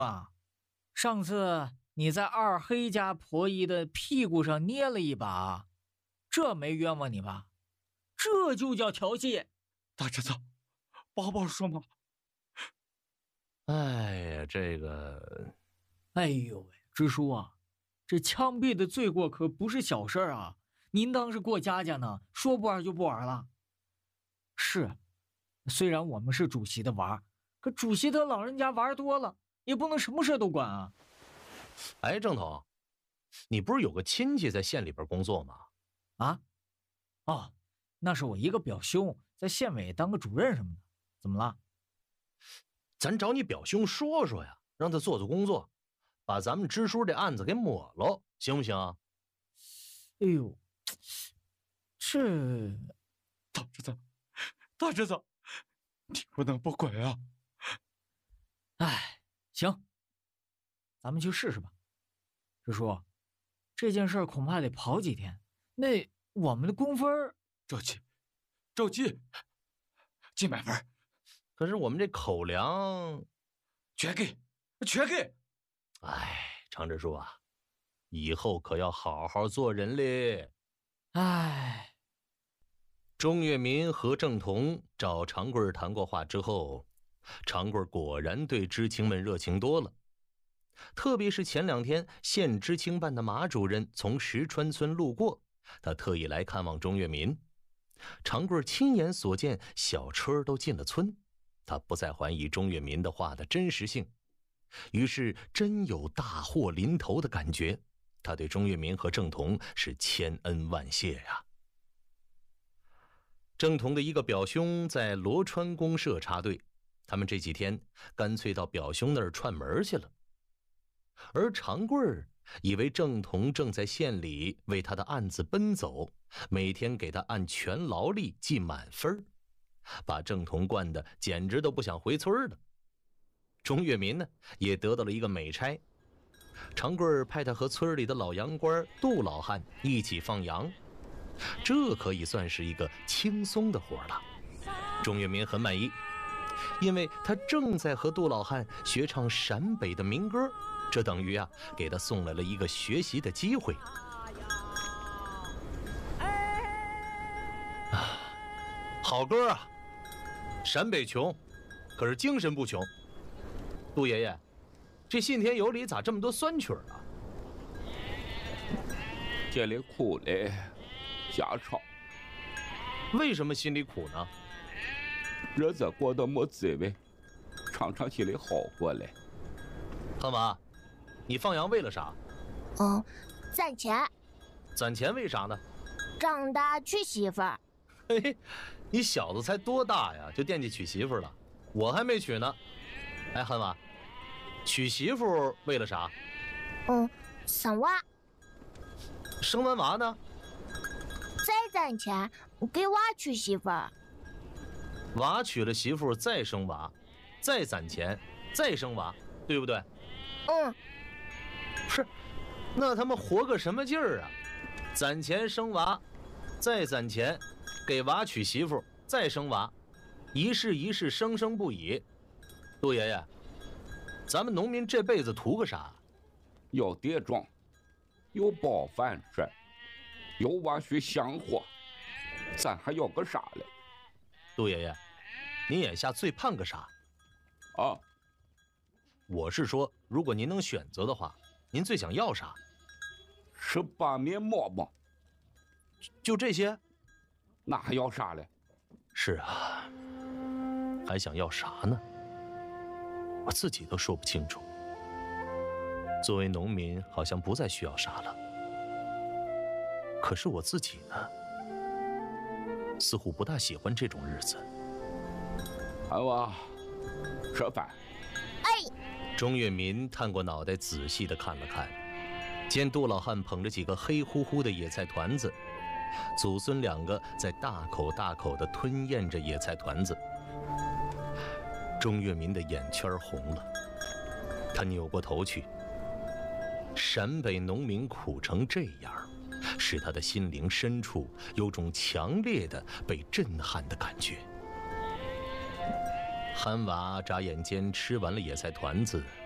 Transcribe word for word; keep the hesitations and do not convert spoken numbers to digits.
啊，上次你在二黑家婆姨的屁股上捏了一把，这没冤枉你吧？这就叫调戏。 大侄子，宝宝说嘛。 哎呀，这个， 哎呦喂，支书啊，这枪毙的罪过可不是小事啊！您当是过家家呢，说不玩就不玩了。是，虽然我们是主席的娃，可主席他老人家玩多了，也不能什么事都管啊。 哎，郑彤，你不是有个亲戚在县里边工作吗？ 啊？哦，那是我一个表兄，在县委当个主任什么的。怎么了？ 咱找你表兄说说呀，让他做做工作，把咱们支书这案子给抹了，行不行？ 哎呦，这大侄子，大侄子，你不能不管啊！ 哎，行，咱们去试试吧。支书，这件事恐怕得跑几天，那我们的工分着急，着急，几百分。 可是我们这口粮全给，全给。 哎，常支书啊，以后可要好好做人嘞。 哎， 钟跃民和郑彤找长贵谈过话之后，长贵果然对知青们热情多了。特别是前两天县知青办的马主任从石川村路过，他特意来看望钟跃民。长贵亲眼所见，小车都进了村，他不再怀疑钟跃民的话的真实性，于是真有大祸临头的感觉。他对钟跃民和郑彤是千恩万谢呀。郑彤的一个表兄在罗川公社插队，他们这几天干脆到表兄那儿串门去了。而长贵儿以为郑彤正在县里为他的案子奔走，每天给他按全劳力记满分，把郑彤惯得简直都不想回村了。钟跃民呢，也得到了一个美差，长贵儿派他和村里的老洋官杜老汉一起放羊，这可以算是一个轻松的活了。钟跃民很满意，因为他正在和杜老汉学唱陕北的民歌，这等于啊给他送来了一个学习的机会。啊，好歌啊！陕北穷，可是精神不穷。杜爷爷，这信天游里咋这么多酸曲啊？ 心里苦嘞，瞎唱。 为什么心里苦呢？ 日子过得没滋味，唱唱心里好过嘞。 汉娃，你放羊为了啥？ 嗯，攒钱。 攒钱为啥呢？ 长大娶媳妇儿。 嘿嘿，你小子才多大呀，就惦记娶媳妇了？我还没娶呢。哎，汉娃，娶媳妇为了啥？ 嗯，生娃。 生完娃呢？ 再攒钱给娃娶媳妇儿。 娃娶了媳妇再生娃，再攒钱，再生娃，对不对？ 嗯。 是，那他们活个什么劲儿啊？攒钱生娃，再攒钱，给娃娶媳妇，再生娃，一世一世生生不已。杜爷爷，咱们农民这辈子图个啥？ 有地种，有饱饭吃，有娃学香火，咱还要个啥嘞？ 杜爷爷，您眼下最盼个啥？ 啊， 我是说，如果您能选择的话，您最想要啥？ 吃把面馍馍。 就这些？ 那还要啥嘞？ 是啊，还想要啥呢？我自己都说不清楚。作为农民，好像不再需要啥了。可是我自己呢，似乎不大喜欢这种日子。 汉娃，吃饭。 哎。 钟跃民探过脑袋，仔细地看了看，见杜老汉捧着几个黑乎乎的野菜团子，祖孙两个在大口大口地吞咽着野菜团子。钟跃民的眼圈红了，他扭过头去。陕北农民苦成这样，使他的心灵深处有种强烈的被震撼的感觉。憨娃眨眼间吃完了野菜团子，